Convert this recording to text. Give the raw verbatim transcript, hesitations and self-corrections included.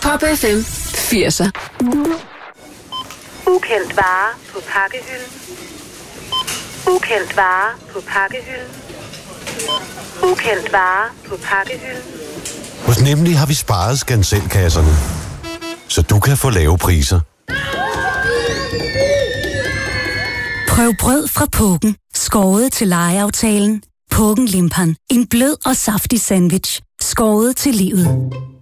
Pop F M firser. Ukendt vare på pakkehylden. Ukendt vare på pakkehylden. Ukendt vare på pakkehylden. Hos Nemlig har vi sparet Scanselkasserne, så du kan få lave priser. Prøv brød fra Puggen, skåret til lejeaftalen. Puggen Limpan. En blød og saftig sandwich, skåret til livet.